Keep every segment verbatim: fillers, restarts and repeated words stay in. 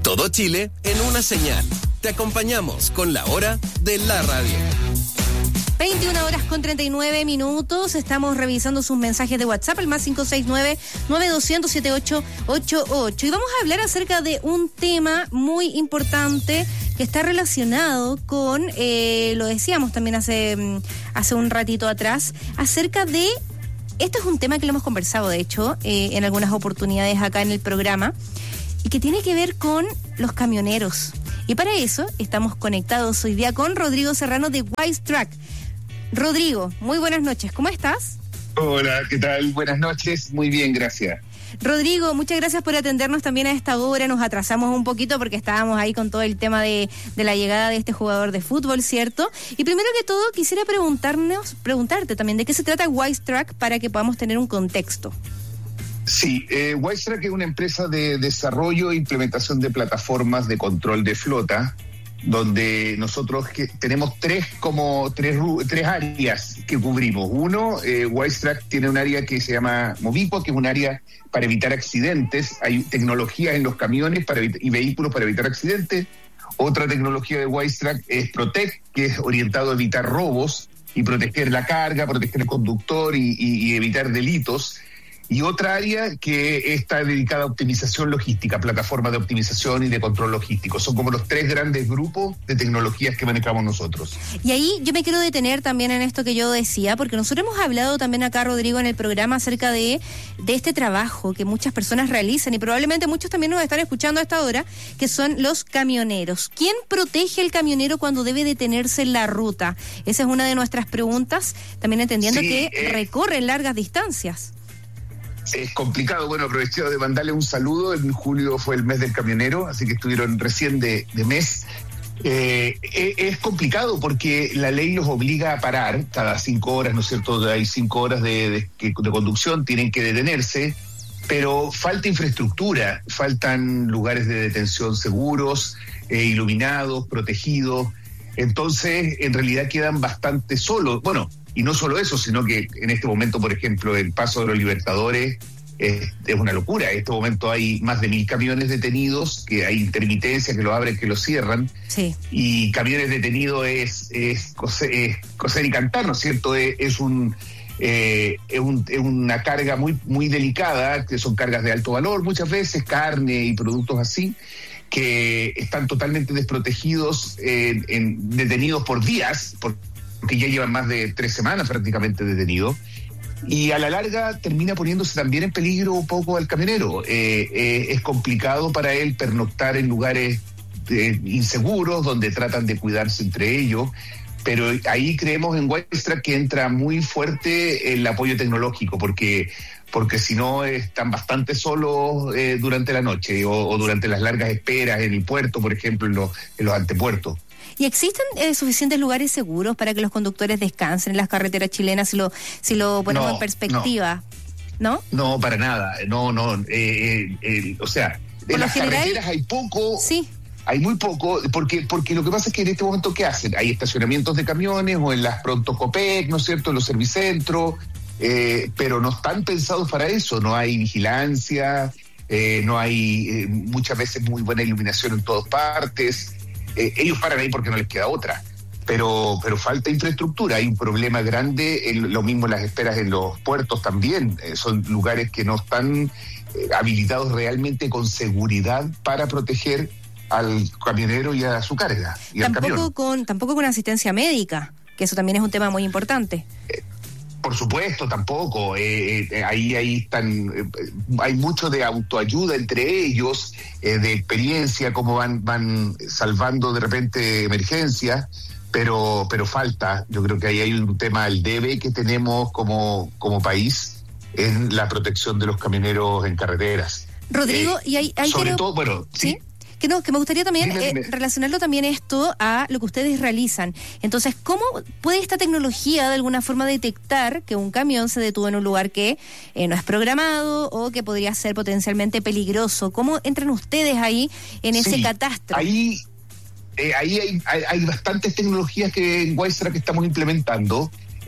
Todo Chile en una señal. Te acompañamos con la hora de la radio. veintiuna horas con treinta y nueve minutos. Estamos revisando sus mensajes de WhatsApp, el más cinco seis nueve, nueve dos cero cero, siete ocho ocho ocho. Y vamos a hablar acerca de un tema muy importante que está relacionado con, eh, lo decíamos también hace, hace un ratito atrás, acerca de, este es un tema que lo hemos conversado, de hecho, eh, en algunas oportunidades acá en el programa, y que tiene que ver con los camioneros. Y para eso estamos conectados hoy día con Rodrigo Serrano de Wisetack. Rodrigo, muy buenas noches, ¿cómo estás? Hola, ¿qué tal? Buenas noches, muy bien, gracias. Rodrigo, muchas gracias por atendernos también a esta hora. Nos atrasamos un poquito porque estábamos ahí con todo el tema de, de la llegada de este jugador de fútbol, ¿cierto? Y primero que todo quisiera preguntarnos, preguntarte también de qué se trata Wisetack para que podamos tener un contexto. Sí, eh, Wisetack es una empresa de desarrollo e implementación de plataformas de control de flota, donde nosotros que tenemos tres como tres tres áreas que cubrimos. Uno, eh, Wisetack tiene un área que se llama Movico, que es un área para evitar accidentes. Hay tecnologías en los camiones para evit- y vehículos para evitar accidentes. Otra tecnología de Wisetack es Protect, que es orientado a evitar robos y proteger la carga, proteger el conductor y, y, y evitar delitos. Y otra área que está dedicada a optimización logística, plataformas de optimización y de control logístico. Son como los tres grandes grupos de tecnologías que manejamos nosotros. Y ahí yo me quiero detener también en esto que yo decía, porque nosotros hemos hablado también acá, Rodrigo, en el programa acerca de, de este trabajo que muchas personas realizan, y probablemente muchos también nos están escuchando a esta hora, que son los camioneros. ¿Quién protege al camionero cuando debe detenerse en la ruta? Esa es una de nuestras preguntas, también entendiendo sí, que eh... recorren largas distancias. Es complicado. Bueno, aproveché de mandarle un saludo. En julio fue el mes del camionero, así que estuvieron recién de, de mes. Eh, es complicado porque la ley los obliga a parar cada cinco horas, ¿no es cierto? Hay cinco horas de, de, de conducción, tienen que detenerse, pero falta infraestructura, faltan lugares de detención seguros, eh, iluminados, protegidos. Entonces, en realidad quedan bastante solos. Bueno, y no solo eso, sino que en este momento, por ejemplo, el Paso de los Libertadores es, es una locura. En este momento hay más de mil camiones detenidos, que hay intermitencia, que lo abren, que lo cierran. Sí. Y camiones detenidos es, es, coser, es coser y cantar, ¿no es cierto? Es, es, un, eh, es, un, es una carga muy, muy delicada, que son cargas de alto valor muchas veces, carne y productos así, que están totalmente desprotegidos, eh, en, detenidos por días, por que ya llevan más de tres semanas prácticamente detenidos, y a la larga termina poniéndose también en peligro un poco al camionero. Eh, eh, es complicado para él pernoctar en lugares eh, inseguros, donde tratan de cuidarse entre ellos, pero ahí creemos en Wisetack que entra muy fuerte el apoyo tecnológico, porque porque si no están bastante solos eh, durante la noche o, o durante las largas esperas en el puerto, por ejemplo, en los, en los antepuertos. ¿Y existen eh, suficientes lugares seguros para que los conductores descansen en las carreteras chilenas si lo si lo ponemos no, en perspectiva? No. ¿No? No, para nada. No, no. Eh, eh, eh, o sea, Por en las general, carreteras hay poco. Sí. Hay muy poco, porque porque lo que pasa es que en este momento, ¿qué hacen? Hay estacionamientos de camiones o en las Pronto Copec, ¿no es cierto?, en los servicentros, eh, pero no están pensados para eso. No hay vigilancia, eh, no hay eh, muchas veces muy buena iluminación en todas partes. Eh, ellos paran ahí porque no les queda otra, pero pero falta infraestructura. Hay un problema grande, en, lo mismo las esperas en los puertos también, eh, son lugares que no están eh, habilitados realmente con seguridad para proteger al camionero y a su carga y tampoco al camión. con tampoco con asistencia médica, que eso también es un tema muy importante. Eh, Por supuesto, tampoco. Eh, eh, ahí ahí están. Eh, hay mucho de autoayuda entre ellos, eh, de experiencia, cómo van van salvando de repente emergencias, pero pero falta. Yo creo que ahí hay un tema, el debe que tenemos como como país en la protección de los camioneros en carreteras. Rodrigo, eh, y hay, hay sobre quiero... todo, bueno, sí. ¿Sí? Que no, que me gustaría también dime, dime. Eh, relacionarlo también esto a lo que ustedes realizan. Entonces, ¿cómo puede esta tecnología de alguna forma detectar que un camión se detuvo en un lugar que eh, no es programado o que podría ser potencialmente peligroso? ¿Cómo entran ustedes ahí en ese sí, catastro? Ahí, eh, ahí hay, hay, hay bastantes tecnologías que en Wisetack que estamos implementando.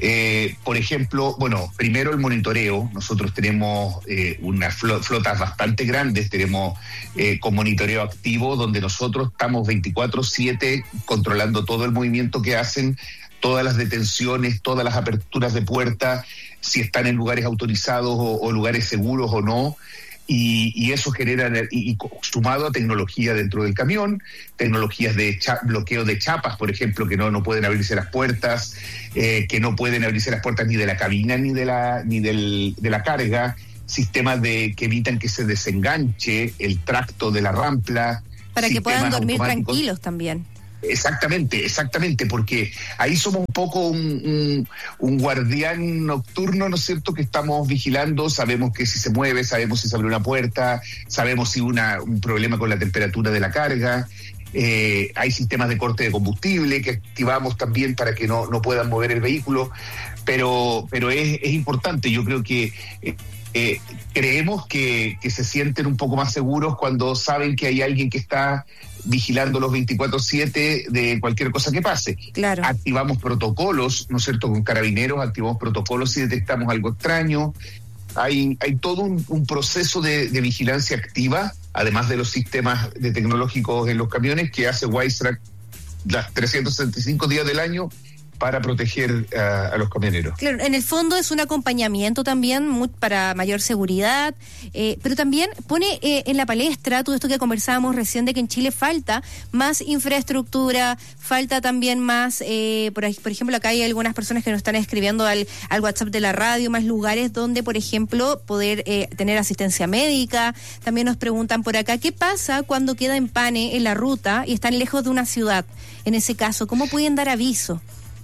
Eh, por ejemplo, bueno, primero el monitoreo. Nosotros tenemos eh, unas flotas bastante grandes, tenemos eh, con monitoreo activo, donde nosotros estamos veinticuatro siete controlando todo el movimiento que hacen, todas las detenciones, todas las aperturas de puertas, si están en lugares autorizados o, o lugares seguros o no. Y, y eso genera, y, y sumado a tecnología dentro del camión, tecnologías de cha, bloqueo de chapas, por ejemplo, que no, no pueden abrirse las puertas, eh, que no pueden abrirse las puertas ni de la cabina ni de la ni del, de la carga, sistemas de que evitan que se desenganche el tracto de la rampla. Para que puedan dormir tranquilos también. Exactamente, exactamente, porque ahí somos un poco un, un, un guardián nocturno, ¿no es cierto?, que estamos vigilando, sabemos que si se mueve, sabemos si se abre una puerta, sabemos si una un problema con la temperatura de la carga, eh, hay sistemas de corte de combustible que activamos también para que no, no puedan mover el vehículo, pero, pero es, es importante, yo creo que... Eh, Eh, creemos que, que se sienten un poco más seguros cuando saben que hay alguien que está vigilando los veinticuatro siete de cualquier cosa que pase. Claro. Activamos protocolos, ¿no es cierto?, con carabineros, activamos protocolos si detectamos algo extraño. Hay, hay todo un, un proceso de, de vigilancia activa, además de los sistemas de tecnológicos en los camiones, que hace Wiserac las trescientos sesenta y cinco días del año para proteger uh, a los camioneros. Claro, en el fondo es un acompañamiento también muy, para mayor seguridad, eh, pero también pone eh, en la palestra todo esto que conversábamos recién de que en Chile falta más infraestructura, falta también más, eh, por, por ejemplo, acá hay algunas personas que nos están escribiendo al, al WhatsApp de la radio, más lugares donde, por ejemplo, poder eh, tener asistencia médica. También nos preguntan por acá, ¿qué pasa cuando queda empane en la ruta y están lejos de una ciudad? En ese caso, ¿cómo pueden dar aviso?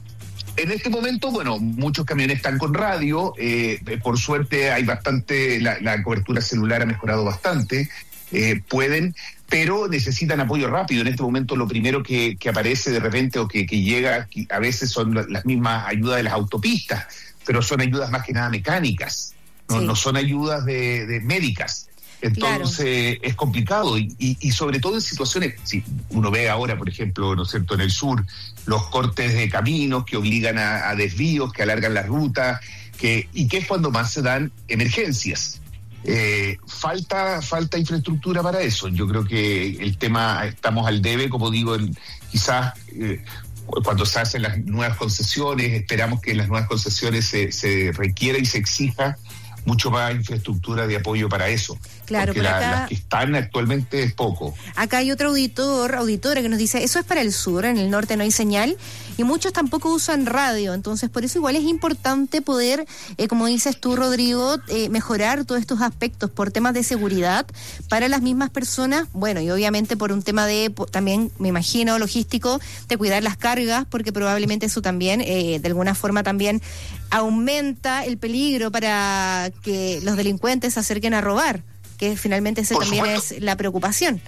En este momento, bueno, muchos camiones están con radio, eh, por suerte hay bastante, la, la cobertura celular ha mejorado bastante, eh, pueden, pero necesitan apoyo rápido. En este momento lo primero que, que aparece de repente o que, que llega que a veces son las mismas ayudas de las autopistas, pero son ayudas más que nada mecánicas, no, sí. no son ayudas de, de médicas. Entonces claro. es complicado y, y, y sobre todo en situaciones, si uno ve ahora, por ejemplo, ¿no es cierto?, en el sur, los cortes de caminos que obligan a, a desvíos, que alargan las rutas, que, y que es cuando más se dan emergencias. Eh, falta falta infraestructura para eso. Yo creo que el tema, estamos al debe, como digo, en, quizás eh, cuando se hacen las nuevas concesiones, esperamos que en las nuevas concesiones se, se requiera y se exija mucho más infraestructura de apoyo para eso. Claro, porque por la, acá, las que están actualmente es poco. Acá hay otro auditor, auditora que nos dice, eso es para el sur, en el norte no hay señal, y muchos tampoco usan radio, entonces por eso igual es importante poder, eh, como dices tú, Rodrigo, eh, mejorar todos estos aspectos por temas de seguridad para las mismas personas, bueno, y obviamente por un tema de, también me imagino, logístico, de cuidar las cargas, porque probablemente eso también, eh, de alguna forma también aumenta el peligro para que los delincuentes se acerquen a robar, que finalmente esa también supuesto. Es la preocupación.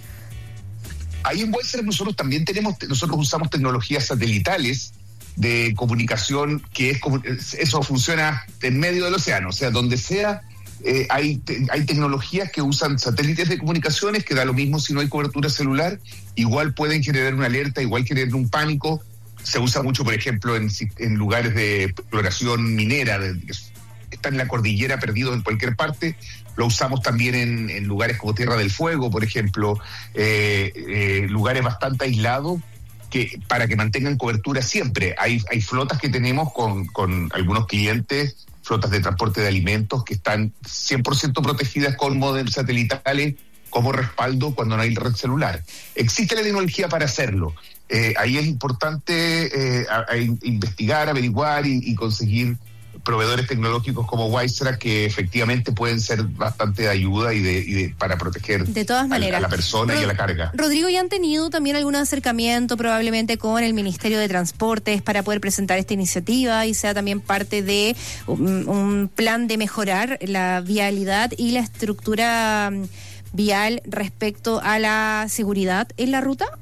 Ahí en Wiserac nosotros también tenemos, nosotros usamos tecnologías satelitales de comunicación, que es como, eso funciona en medio del océano, o sea, donde sea, eh, hay, te, hay tecnologías que usan satélites de comunicaciones, que da lo mismo si no hay cobertura celular, igual pueden generar una alerta, igual generar un pánico. Se usa mucho, por ejemplo, en, en lugares de exploración minera, de, que están en la cordillera perdidos en cualquier parte. Lo usamos también en, en lugares como Tierra del Fuego, por ejemplo, eh, eh, lugares bastante aislados, que para que mantengan cobertura siempre. Hay, hay flotas que tenemos con, con algunos clientes, flotas de transporte de alimentos, que están cien por ciento protegidas con modems satelitales como respaldo cuando no hay red celular. Existe la tecnología para hacerlo. Eh, ahí es importante eh, a, a investigar, averiguar y, y conseguir proveedores tecnológicos como Wiserac, que efectivamente pueden ser bastante de ayuda y de, y de para proteger de todas maneras. A, a la persona Rod- y a la carga. Rodrigo, ¿ya han tenido también algún acercamiento probablemente con el Ministerio de Transportes para poder presentar esta iniciativa y sea también parte de un, un plan de mejorar la vialidad y la estructura vial respecto a la seguridad en la ruta?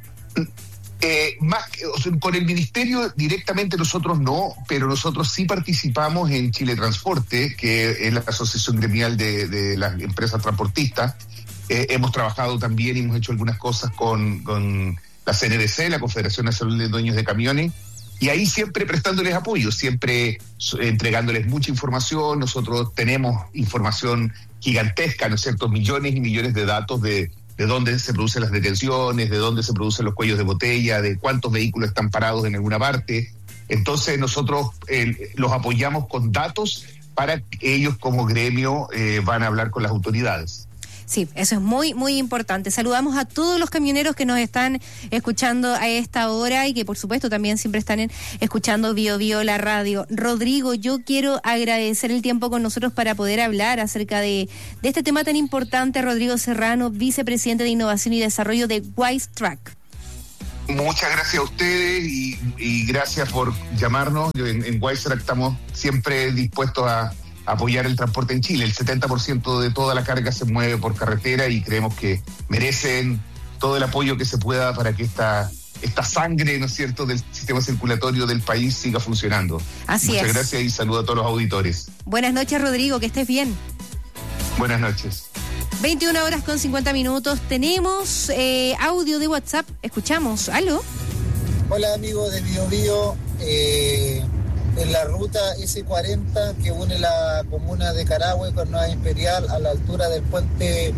Eh, más que, o sea, con el ministerio directamente nosotros no, pero nosotros sí participamos en Chile Transporte, que es la asociación gremial de, de las empresas transportistas. Eh, hemos trabajado también y hemos hecho algunas cosas con, con la C N D C, la Confederación Nacional de Dueños de Camiones, y ahí siempre prestándoles apoyo, siempre entregándoles mucha información. Nosotros tenemos información gigantesca, ¿no es cierto?, millones y millones de datos de, de dónde se producen las detenciones, de dónde se producen los cuellos de botella, de cuántos vehículos están parados en alguna parte. Entonces nosotros eh, los apoyamos con datos para que ellos como gremio eh, van a hablar con las autoridades. Sí, eso es muy, muy importante. Saludamos a todos los camioneros que nos están escuchando a esta hora y que por supuesto también siempre están en, escuchando Bio Bio la radio. Rodrigo, yo quiero agradecer el tiempo con nosotros para poder hablar acerca de, de este tema tan importante. Rodrigo Serrano, vicepresidente de Innovación y Desarrollo de WiseTrack. Muchas gracias a ustedes y, y gracias por llamarnos. En, en WiseTrack estamos siempre dispuestos a apoyar el transporte en Chile. El setenta por ciento de toda la carga se mueve por carretera y creemos que merecen todo el apoyo que se pueda para que esta, esta sangre, ¿no es cierto?, del sistema circulatorio del país siga funcionando. Así Muchas es. gracias y saludo a todos los auditores. Buenas noches, Rodrigo, que estés bien. Buenas noches. veintiuna horas con cincuenta minutos. Tenemos eh, audio de WhatsApp. Escuchamos. ¿Aló? Hola, amigos de Bio Bio. Eh... En la ruta ese cuarenta que une la comuna de Carahue con Nueva Imperial a la altura del puente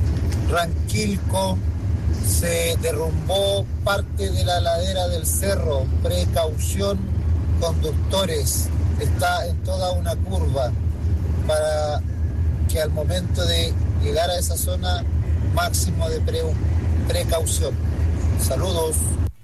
Ranquilco se derrumbó parte de la ladera del cerro. Precaución, conductores, está en toda una curva para que al momento de llegar a esa zona máximo de pre- precaución. Saludos.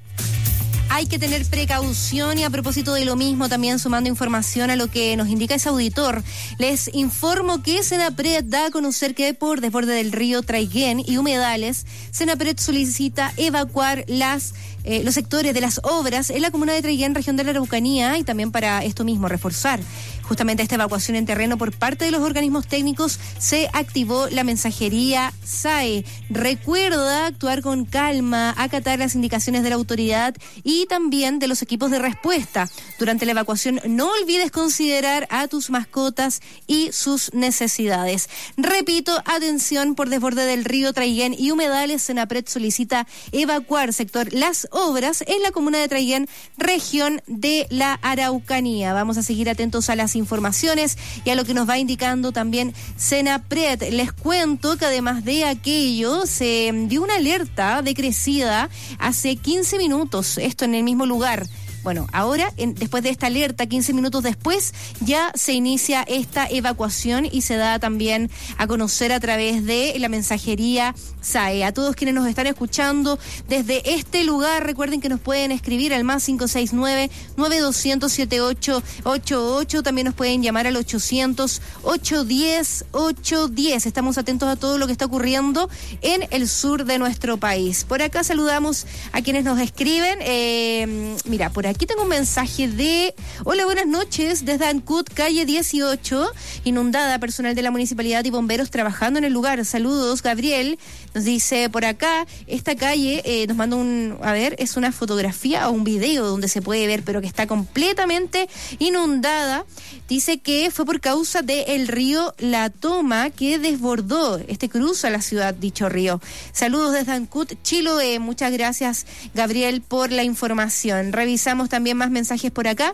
Hay que tener precaución y a propósito de lo mismo, también sumando información a lo que nos indica ese auditor, les informo que Senapred da a conocer que por desborde del río Traiguén y humedales, Senapred solicita evacuar las eh, los sectores de las obras en la comuna de Traiguén, región de la Araucanía, y también para esto mismo reforzar justamente esta evacuación en terreno por parte de los organismos técnicos, se activó la mensajería S A E. Recuerda actuar con calma, acatar las indicaciones de la autoridad y también de los equipos de respuesta. Durante la evacuación no olvides considerar a tus mascotas y sus necesidades. Repito, atención, por desborde del río Traiguén y humedales, Senapred solicita evacuar sector Las Obras en la comuna de Traiguén, región de la Araucanía. Vamos a seguir atentos a las informaciones y a lo que nos va indicando también Senapred. Les cuento que además de aquello se dio una alerta de crecida hace quince minutos, esto en el mismo lugar. Bueno, ahora, en, después de esta alerta, quince minutos después, ya se inicia esta evacuación y se da también a conocer a través de la mensajería S A E. A todos quienes nos están escuchando desde este lugar, recuerden que nos pueden escribir al más cinco seis nueve, nueve dos cero cero, siete ocho ocho ocho. También nos pueden llamar al ochocientos, ochocientos diez, ochocientos diez. Estamos atentos a todo lo que está ocurriendo en el sur de nuestro país. Por acá saludamos a quienes nos escriben. Eh, mira, por aquí tengo un mensaje de: hola, buenas noches, desde Ancud, calle dieciocho, inundada, personal de la municipalidad y bomberos trabajando en el lugar. Saludos, Gabriel. Nos dice por acá, esta calle, eh, nos manda un, a ver, es una fotografía o un video donde se puede ver, pero que está completamente inundada. Dice que fue por causa del río La Toma que desbordó, este cruza la ciudad, dicho río. Saludos desde Ancud, Chiloé. Muchas gracias, Gabriel, por la información. Revisamos también más mensajes por acá.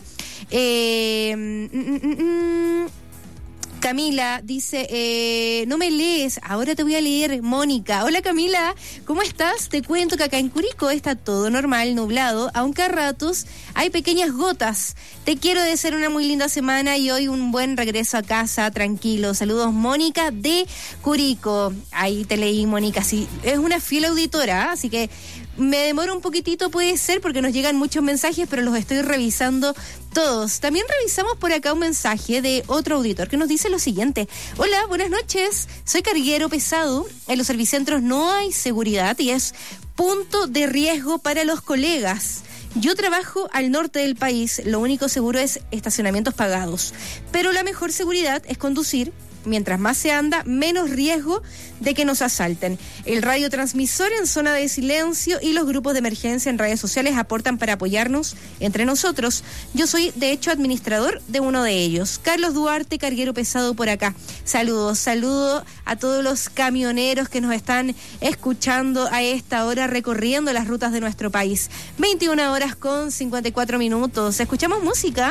Eh, mm, mm, mm, Camila dice, eh, no me lees, ahora te voy a leer, Mónica. Hola, Camila, ¿cómo estás? Te cuento que acá en Curicó está todo normal, nublado, aunque a ratos hay pequeñas gotas. Te quiero desear una muy linda semana y hoy un buen regreso a casa, tranquilo. Saludos, Mónica de Curicó. Ahí te leí, Mónica, sí, es una fiel auditora, así que me demoro un poquitito, puede ser, porque nos llegan muchos mensajes, pero los estoy revisando todos. También revisamos por acá un mensaje de otro auditor que nos dice lo siguiente: hola, buenas noches, soy carguero pesado, en los servicentros no hay seguridad y es punto de riesgo para los colegas. Yo trabajo al norte del país, lo único seguro es estacionamientos pagados, pero la mejor seguridad es conducir mientras más se anda, menos riesgo de que nos asalten. El radiotransmisor en zona de silencio y los grupos de emergencia en redes sociales aportan para apoyarnos entre nosotros. Yo soy, de hecho, administrador de uno de ellos. Carlos Duarte, carguero pesado por acá. Saludos, saludos a todos los camioneros que nos están escuchando a esta hora, recorriendo las rutas de nuestro país. veintiuna horas con cincuenta y cuatro minutos. ¿Escuchamos música?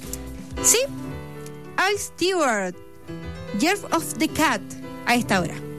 Sí. Al Stewart, Year of the Cat, a esta hora.